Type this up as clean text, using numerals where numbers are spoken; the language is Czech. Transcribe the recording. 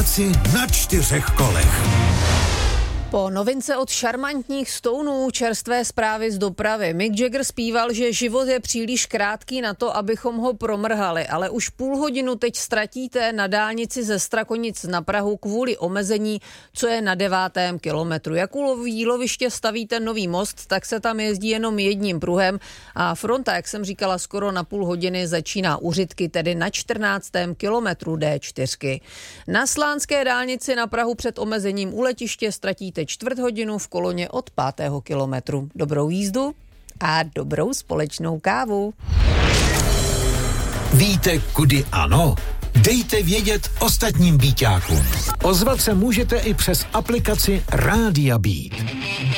dálnici na 4 kolech. Po novince od šarmantních Stounů čerstvé zprávy z dopravy. Mick Jagger zpíval, že život je příliš krátký na to, abychom ho promrhali, ale už půl hodinu teď ztratíte na dálnici ze Strakonic na Prahu kvůli omezení, co je na 9. kilometru. Jak u Jíloviště stavíte nový most, tak se tam jezdí jenom jedním pruhem a fronta, jak jsem říkala, skoro na půl hodiny začíná u Řitky, tedy na 14. kilometru D4. Na Slánské dálnici na Prahu před omezením u letiště ztratíte čtvrt hodinu v koloně od 5. kilometru. Dobrou jízdu a dobrou společnou kávu. Víte, kudy ano? Dejte vědět ostatním Bíťákům. Ozvat se můžete i přes aplikaci Rádia Beat.